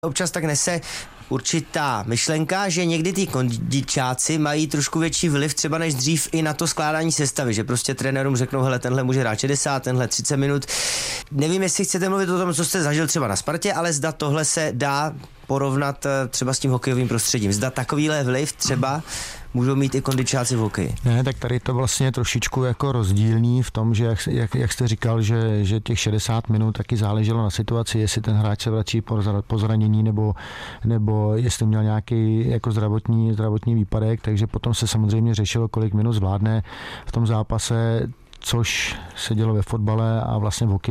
Občas tak nese určitá myšlenka, že někdy ty kondičáci mají trošku větší vliv třeba než dřív i na to skládání sestavy, že prostě trenérům řeknou, hele, tenhle může hrát 60, tenhle 30 minut. Nevím, jestli chcete mluvit o tom, co jste zažil třeba na Spartě, ale zda tohle se dá porovnat třeba s tím hokejovým prostředím. Zda takovýhle vliv třeba můžou mít i kondičáci v hokeji. Ne, tak tady to vlastně trošičku jako rozdílný v tom, že jak jste říkal, že těch 60 minut taky záleželo na situaci, jestli ten hráč se vrací po zranění nebo jestli měl nějaký jako zdravotní výpadek, takže potom se samozřejmě řešilo, kolik minut zvládne v tom zápase, což se dělo ve fotbale a vlastně v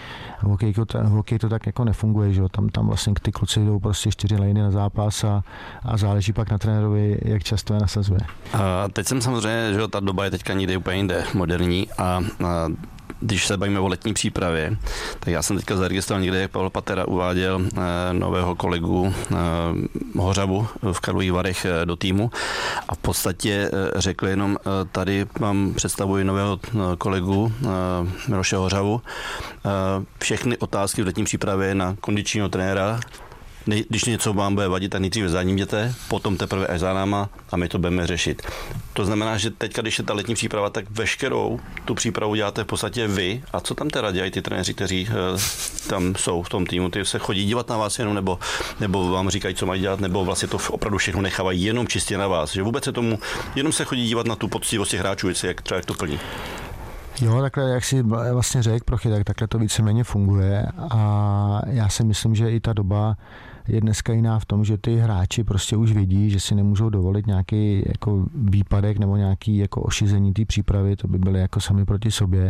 hokeji to tak jako nefunguje, že jo? Tam vlastně ty kluci jdou prostě 4 lejny na zápas a záleží pak na trenérovi, jak často je nasazuje. A teď jsem samozřejmě, že ta doba je teďka někde úplně jinde, moderní a když se bavíme o letní přípravě, tak já jsem teďka zaregistroval někde, jak Pavel Patera uváděl nového kolegu Hořavu v Karlových Varech do týmu a v podstatě řekl jenom, tady mám představuji nového kolegu Miloše Hořavu, všechny otázky v letní přípravě na kondičního trenéra. Když něco vám bude vadit, tak nejdříve za ním jděte, potom teprve až za náma a my to budeme řešit. To znamená, že teďka, když je ta letní příprava, tak veškerou tu přípravu děláte v podstatě vy. A co tam teda dělají ty trenéři, kteří tam jsou v tom týmu? Ty se chodí dívat na vás jenom, nebo vám říkají, co mají dělat, nebo vlastně to opravdu všechno nechávají jenom čistě na vás? Že vůbec se tomu, jenom se chodí dívat na tu poctivost těch hráčů, jak to plní? Jo, takhle, jak si vlastně řekl, Prochy, tak takhle to víceméně funguje a já si myslím, že i ta doba je dneska jiná v tom, že ty hráči prostě už vědí, že si nemůžou dovolit nějaký jako výpadek nebo nějaký jako ošizení té přípravy, to by byly jako sami proti sobě.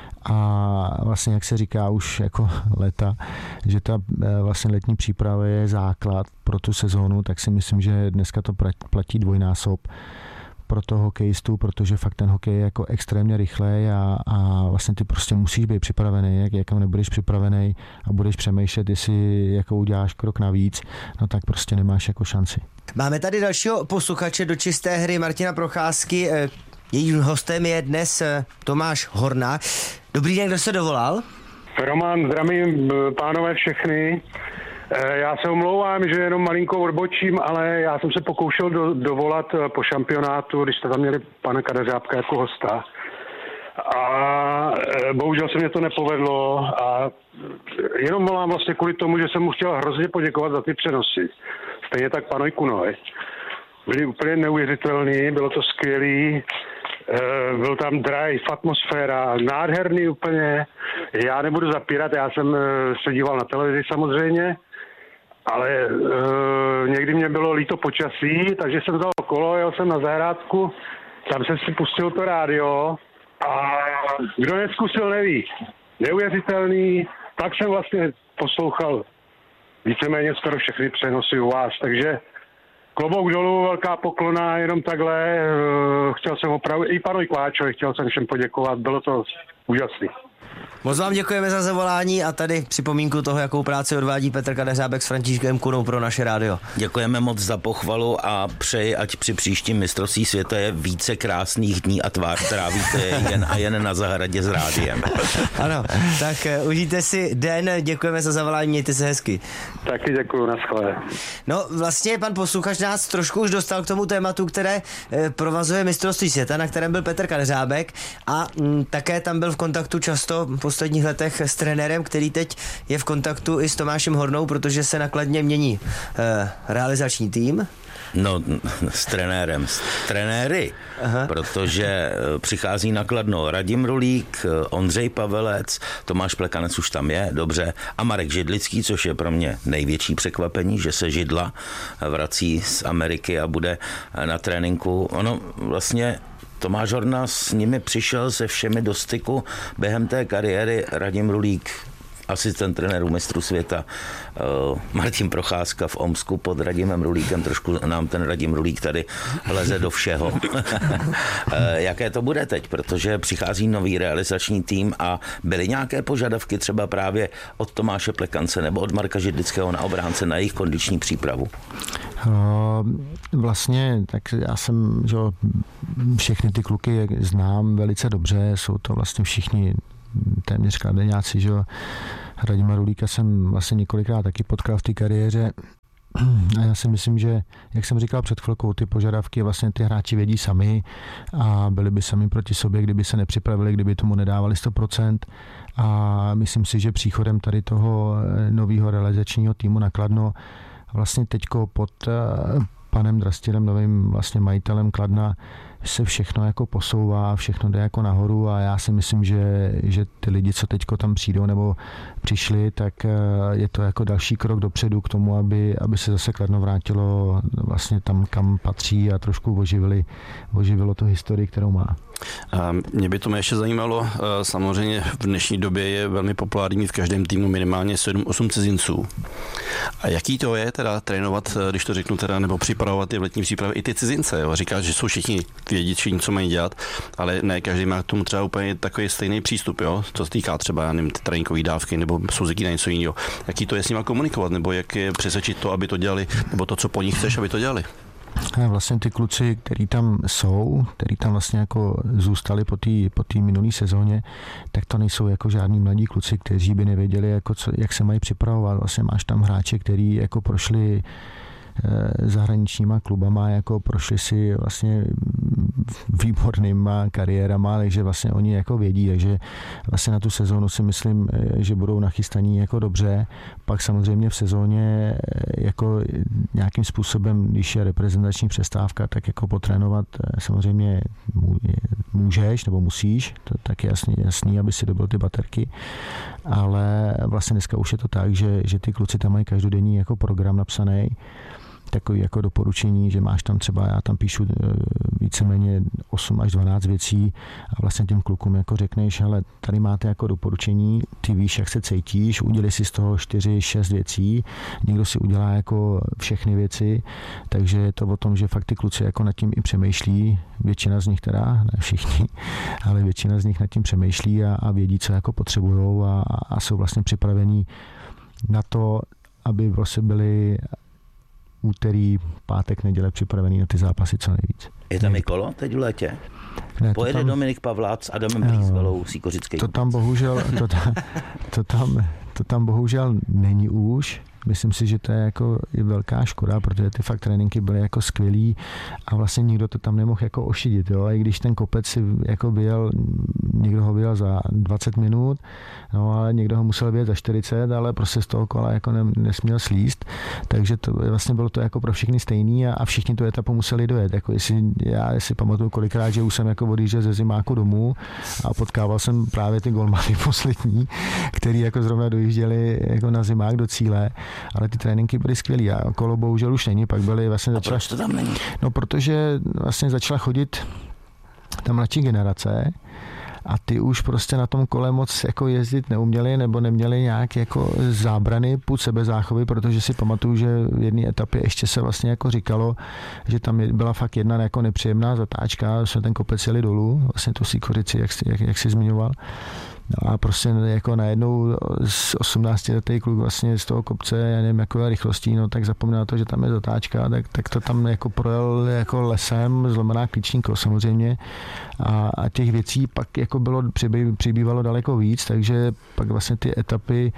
A vlastně, jak se říká už jako léta, že ta vlastně letní příprava je základ pro tu sezónu, tak si myslím, že dneska to platí dvojnásob pro toho hokejistu, protože fakt ten hokej je jako extrémně rychlej a vlastně ty prostě musíš být připravený, jak nebudeš připravený a budeš přemýšlet, jestli jako uděláš krok navíc, no tak prostě nemáš jako šanci. Máme tady dalšího posluchače do čisté hry Martina Procházky. Jejím hostem je dnes Tomáš Horna. Dobrý den, kdo se dovolal? Roman, zdravím pánové všechny. Já se omlouvám, že jenom malinko odbočím, ale já jsem se pokoušel dovolat po šampionátu, když jste tam měli pana Kadeřábka jako hosta. A bohužel se mě to nepovedlo a jenom volám vlastně kvůli tomu, že jsem mu chtěl hrozně poděkovat za ty přenosy. Stejně tak panu Kunovi. Byli úplně neuvěřitelný, bylo to skvělý, byl tam drive, atmosféra, nádherný úplně. Já nebudu zapírat, já jsem se díval na televizi samozřejmě, ale někdy mě bylo líto počasí, takže jsem vzal kolo, jel jsem na zahrádku, tam jsem si pustil to rádio a kdo neskusil, neví. Neuvěřitelný, tak jsem vlastně poslouchal víceméně skoro všechny přenosy u vás, takže klobouk dolů, velká poklona, jenom takhle, chtěl jsem opravdu, i panu Kváčovi chtěl jsem všem poděkovat, bylo to úžasný. Moc vám děkujeme za zavolání a tady připomínku toho, jakou práci odvádí Petr Kadeřábek s Františkem Kunou pro naše rádio. Děkujeme moc za pochvalu a přeji, ať při příštím mistrovství světa je více krásných dní a trávíte jen a jen na zahradě s rádiem. Ano, tak užijte si den, děkujeme za zavolání, mějte se hezky. Taky děkuju, naschle. No vlastně pan posluchač nás trošku už dostal k tomu tématu, které provazuje mistrovství světa, na kterém byl Petr Kadeřábek a také tam byl v kontaktu často v posledních letech s trenérem, který teď je v kontaktu i s Tomášem Hornou, protože se nakladně mění realizační tým. No, s trenérem, s trenéry, protože přichází na Kladno Radim Rulík, Ondřej Pavelec, Tomáš Plekanec už tam je, dobře, a Marek Židlický, což je pro mě největší překvapení, že se Židla vrací z Ameriky a bude na tréninku. Ono vlastně Tomáš Horna s nimi přišel se všemi do styku během té kariéry. Radim Rulík, asistent trenéru mistru světa, Martin Procházka v Omsku pod Radimem Rulíkem, trošku nám ten Radim Rulík tady leze do všeho. Jaké to bude teď, protože přichází nový realizační tým a byly nějaké požadavky třeba právě od Tomáše Plekance nebo od Marka Židlického na obránce na jejich kondiční přípravu? Vlastně, tak já jsem, že všechny ty kluky znám velice dobře, jsou to vlastně všichni téměř kladeňáci, že Radima Rulíka jsem vlastně několikrát taky potkal v té kariéře. A já si myslím, že, jak jsem říkal před chvilkou, ty požadavky vlastně ty hráči vědí sami a byli by sami proti sobě, kdyby se nepřipravili, kdyby tomu nedávali 100%. A myslím si, že příchodem tady toho nového realizačního týmu na Kladno vlastně teďko pod panem Drastilem, novým vlastně majitelem Kladna, se všechno jako posouvá, všechno jde jako nahoru a já si myslím, že ty lidi, co teďko tam přijdou nebo přišli, tak je to jako další krok dopředu k tomu, aby se zase Kladno vrátilo vlastně tam, kam patří a trošku oživilo tu historii, kterou má. Mě by to ještě zajímalo, samozřejmě v dnešní době je velmi populární mít v každém týmu minimálně 7-8 cizinců. A jaký to je teda trénovat, když to řeknu teda, nebo připravovat ty v letní přípravě i ty cizince, jo? Říkáš, že jsou všichni vědí, co mají dělat, ale ne každý má k tomu třeba úplně takový stejný přístup, jo? Co se týká třeba, já nevím, ty tréninkové dávky, nebo jsou zvyklí na něco jiného. Jaký to je s nima komunikovat, nebo jak je přesvědčit to, aby to dělali, nebo to, co po nich chceš, aby to dělali? A vlastně ty kluci, který tam jsou, který tam vlastně jako zůstali po té minulé sezóně, tak to nejsou jako žádní mladí kluci, kteří by nevěděli, jako jak se mají připravovat. Vlastně máš tam hráče, který jako prošli zahraničníma klubama, jako prošli si vlastně výbornýma kariérama, takže vlastně oni jako vědí, takže vlastně na tu sezónu si myslím, že budou nachystaní jako dobře. Pak samozřejmě v sezóně jako nějakým způsobem, když je reprezentační přestávka, tak jako potrénovat samozřejmě můžeš nebo musíš, to tak je jasný, aby si dobil ty baterky, ale vlastně dneska už je to tak, že ty kluci tam mají každodenní jako program napsaný, takový jako doporučení, že máš tam třeba, já tam píšu víceméně 8 až 12 věcí a vlastně těm klukům jako řekneš, ale tady máte jako doporučení, ty víš, jak se cítíš, udělej si z toho 4-6 věcí, někdo si udělá jako všechny věci, takže je to o tom, že fakt ty kluci jako nad tím i přemýšlí, většina z nich teda, ne všichni, ale většina z nich nad tím přemýšlí a vědí, co jako potřebujou a jsou vlastně připravení na to, aby vlastně byli úterý, pátek, neděle připravený na ty zápasy co nejvíc. Je tam i kolo teď v létě? Ne, pojede tam Dominik Pavlác s Adamem Brýzgalou, Sýkořický. To tam bohužel není už. Myslím si, že to je jako i velká škoda, protože ty fakt tréninky byly jako skvělý a vlastně nikdo to tam nemohl jako ošidit, jo. A i když ten kopec si jako vyjel, někdo ho vyjel za 20 minut, no ale někdo ho musel vyjet za 40, ale prostě z toho kola jako nesměl slíst, takže to vlastně bylo to jako pro všechny stejný a všichni tu etapu museli dojet. Jako já si pamatuju kolikrát, že už jsem jako odjížděl ze zimáku domů a potkával jsem právě ty golmany poslední, který jako zrovna dojížděli jako na zimák do cíle. Ale ty tréninky byly skvělý a kolo bohužel už není, pak byly vlastně začala... proč to tam není? No, protože vlastně začala chodit ta mladší generace a ty už prostě na tom kole moc jako jezdit neuměli nebo neměli nějak jako zábrany, půd sebezáchovy, protože si pamatuju, že v jedné etapě ještě se vlastně jako říkalo, že tam byla fakt jedna jako nepříjemná zatáčka, jsme ten kopec jeli dolů, vlastně tu Sýkořici, jak jsi zmiňoval. No a prostě jako najednou z 18letý kluk vlastně z toho kopce, já nevím, jakou rychlostí, no tak zapomněl na to, že tam je zatáčka, tak to tam jako projel jako lesem, zlomená klíčníko samozřejmě a těch věcí pak jako přibývalo daleko víc, takže pak vlastně ty etapy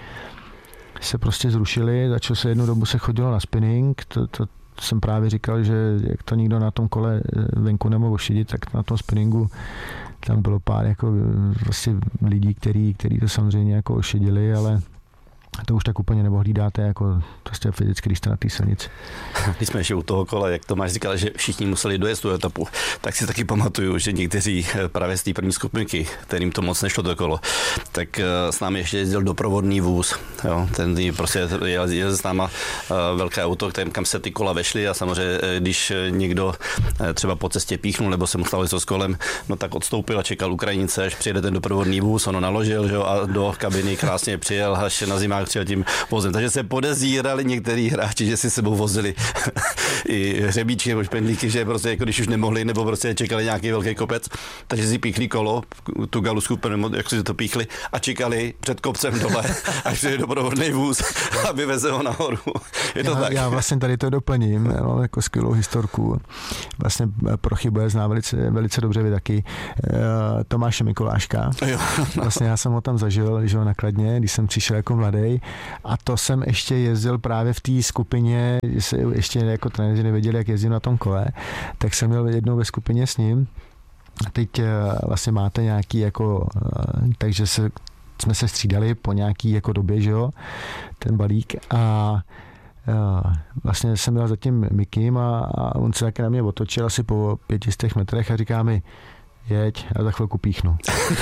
se prostě zrušily, začalo se jednu dobu se chodilo na spinning, to jsem právě říkal, že jak to nikdo na tom kole venku nemohl ošidit, tak na tom spinningu tam bylo pár jako vlastně lidí, kteří to samozřejmě jako ošidili, ale to už tak úplně neohlídáte jako prostě fyzicky, když jste na té silnici. Když jsme ještě u toho kola, jak Tomáš říkal, že všichni museli dojet tu etapu, tak si taky pamatuju, že někteří právě z té první skupinky, kterým to moc nešlo to kolo, tak s námi ještě jezdil doprovodný vůz. Jo? Ten prostě jezdil s náma velké auto, kam se ty kola vešly a samozřejmě, když někdo třeba po cestě píchnul nebo se mu stalo něco s kolem, no tak odstoupil a čekal Ukrajince, až přijede ten doprovodný vůz, ono naložil, že jo, a do kabiny krásně přijel až na zimák přijel tím vozem. Takže se podezírali některý hráči, že si sebou vozili i hřebíčky nebo špendlíky, že prostě jako když už nemohli, nebo prostě čekali nějaký velký kopec, takže si píchli kolo, tu galusku, jak si to píchli a čekali před kopcem dole, až přijde doprovodný vůz, aby vezl ho nahoru. Je to tak? Já vlastně tady to doplním, mám jako skvělou historku. Vlastně Prochy bude znát velice dobře vy taky. Tomáše Mikuláška. Vlastně já jsem ho tam zažil, že ho na Kladně, když jsem přišel jako mladý. A to jsem ještě jezdil právě v té skupině, že se ještě jako trenéři nevěděli, jak jezdím na tom kole, tak jsem měl jednou ve skupině s ním. A teď vlastně máte nějaký jako, takže jsme se střídali po nějaký jako době, že jo, ten balík a vlastně jsem měl za tím Mikim a on se taky na mě otočil asi po 500 metrech a říká mi, jeď, a za chvilku píchnu.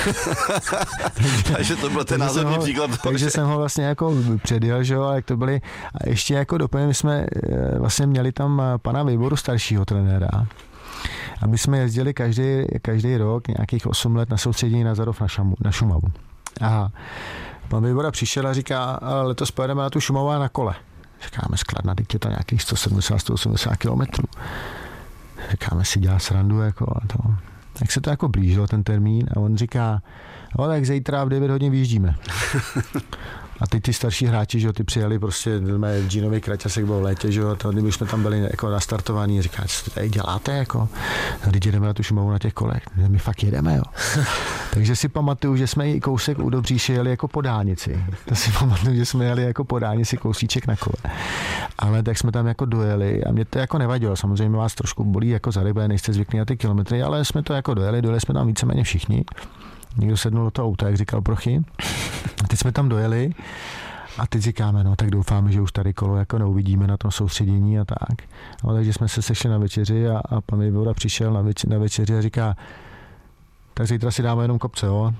Takže to byl ten názorný příklad. Takže jsem ho vlastně jako předjel, že jo, ale jak to byly, a ještě jako doplně, my jsme vlastně měli tam pana Výboru staršího trenéra. A my jsme jezdili každý rok nějakých 8 let na soustředění na Zadov na Šumavu. A pan Výbora přišel a říká, letos pojedeme na tu Šumavu a na kole. Říkáme, Skladna, teď je to nějakých 170-180 kilometrů. Říkáme, si dělá srandu, jako a to. Tak se to jako blížilo ten termín a on říká, no tak zítra v 9 hodin vyjíždíme. A teď ty starší hráči, že jo, ty přijeli prostě v džínový kraťasek byl v létě, že jo, to, kdyby jsme tam byli jako nastartovaní, říká, co tady děláte, jako, když jedeme na tu Šumavu na těch kolech, my fakt jedeme, jo. Takže si pamatuju, že jsme i kousek u Dobříše jeli jako po dálnici. To si pamatuju, že jsme jeli jako po dálnici kousíček na kole. Ale tak jsme tam jako dojeli a mě to jako nevadilo, samozřejmě vás trošku bolí jako za rybe, nejste zvyklí na ty kilometry, ale jsme to jako dojeli jsme tam víceméně všichni. Někdo sednul do toho auta, jak říkal Prochy. A teď jsme tam dojeli a teď říkáme, no tak doufáme, že už tady kolo jako neuvidíme na tom soustředění a tak. No, takže jsme se sešli na večeři a pan Výbora přišel na večeři a říká, tak zítra si dáme jenom kopce, jo?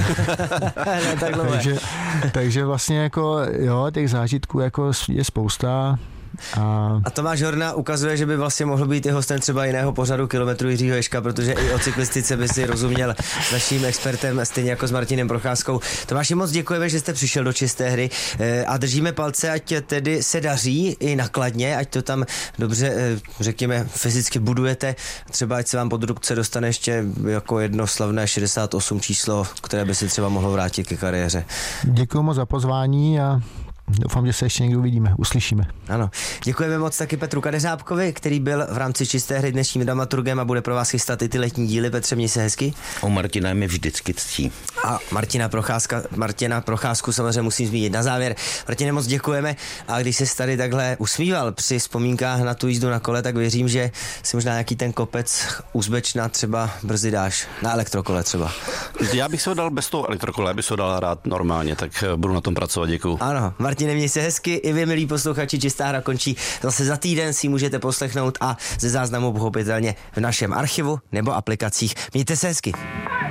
takže vlastně jako, jo, těch zážitků jako je spousta. A Tomáš Horna ukazuje, že by vlastně mohl být i hostem třeba jiného pořadu Kilometru Jiřího Ježka, protože i o cyklistice by si rozuměl s naším expertem, stejně jako s Martinem Procházkou. Tomáši, moc děkujeme, že jste přišel do Čisté hry a držíme palce, ať tedy se daří i na Kladně, ať to tam dobře, řekněme, fyzicky budujete. Třeba ať se vám pod ruce dostane ještě jako jedno slavné 68 číslo, které by si třeba mohlo vrátit ke kariéře. Děkuji moc za pozvání a doufám, že se ještě někdy uvidíme, uslyšíme. Ano. Děkujeme moc taky Petru Kadeřábkovi, který byl v rámci Čisté hry dnešním dramaturgem a bude pro vás chystat i ty letní díly. Petře, měj se hezky. O Martina mi vždycky ctí. A Martina Procházku samozřejmě musím zmínit na závěr. Martine, moc děkujeme a když se tady takhle usmíval při vzpomínkách na tu jízdu na kole, tak věřím, že si možná nějaký ten kopec Uzbečna třeba brzy dáš. Na elektrokole třeba. Já bych se ho dal bez toho elektrokole, bych se ho dal rád normálně, tak budu na tom pracovat, děkuju. Ano, Martine, měj se hezky, i vy, milí posluchači, Čistá hra končí zase za týden, si můžete poslechnout a ze záznamu pochopitelně v našem archivu nebo aplikacích. Mějte se hezky.